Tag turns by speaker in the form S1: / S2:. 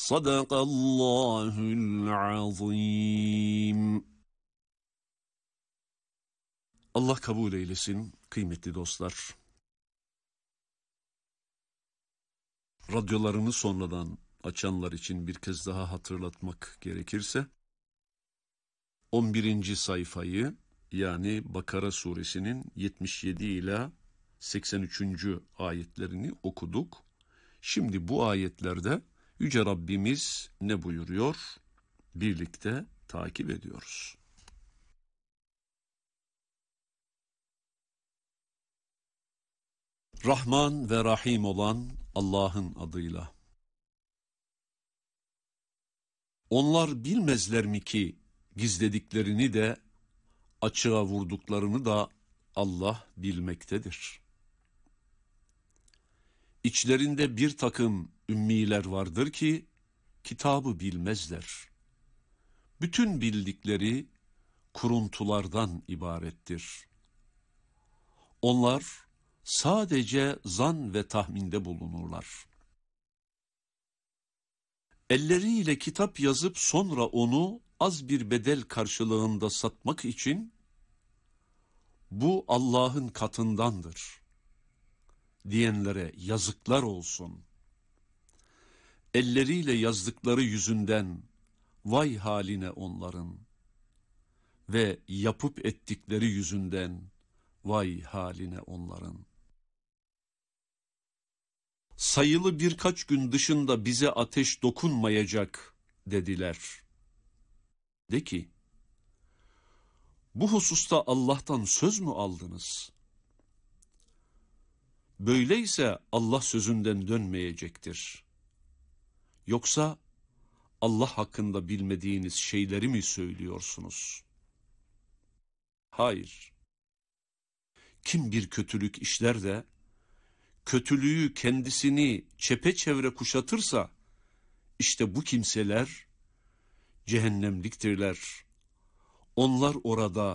S1: Sadakallahul azim. Allah kabul eylesin kıymetli dostlar. Radyolarını sonradan açanlar için bir kez daha hatırlatmak gerekirse, 11. sayfayı yani Bakara suresinin 77 ila 83. ayetlerini okuduk. Şimdi bu ayetlerde Yüce Rabbimiz ne buyuruyor? Birlikte takip ediyoruz. Rahman ve Rahim olan Allah'ın adıyla. Onlar bilmezler mi ki gizlediklerini de açığa vurduklarını da Allah bilmektedir. İçlerinde bir takım ümmiler vardır ki kitabı bilmezler. Bütün bildikleri kuruntulardan ibarettir. Onlar sadece zan ve tahminde bulunurlar. Elleriyle kitap yazıp sonra onu az bir bedel karşılığında satmak için bu Allah'ın katındandır diyenlere yazıklar olsun. Elleriyle yazdıkları yüzünden vay haline onların ve yapıp ettikleri yüzünden vay haline onların. Sayılı birkaç gün dışında bize ateş dokunmayacak dediler. De ki, bu hususta Allah'tan söz mü aldınız? Böyleyse Allah sözünden dönmeyecektir. Yoksa Allah hakkında bilmediğiniz şeyleri mi söylüyorsunuz? Hayır. Kim bir kötülük işler de kötülüğü kendisini çepeçevre kuşatırsa işte bu kimseler cehennemliktirler. Onlar orada